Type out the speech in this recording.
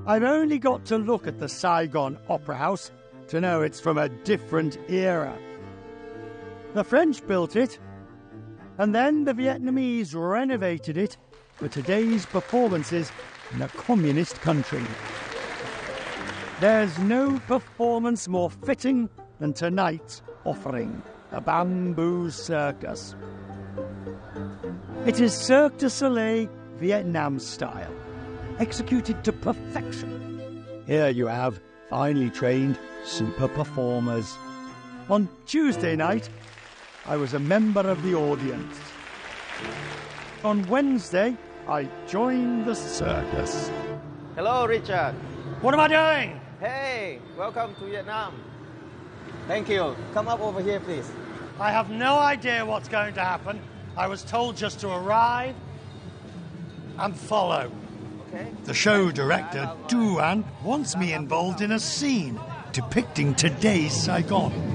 I've only got to look at the Saigon Opera House to know it's from a different era. The French built it, and then the Vietnamese renovated it for today's performances in a communist country. There's no performance more fitting than tonight's offering, the Bamboo Circus. It is Cirque du Soleil Vietnam style, executed to perfection. Here you have finely trained super performers. On Tuesday night, I was a member of the audience. On Wednesday, I joined the circus. Hello, Richard. What am I doing? Hey, welcome to Vietnam. Thank you. Come up over here, please. I have no idea what's going to happen. I was told just to arrive and follow. Okay. The show director, Du An, wants me involved in a scene depicting today's Saigon.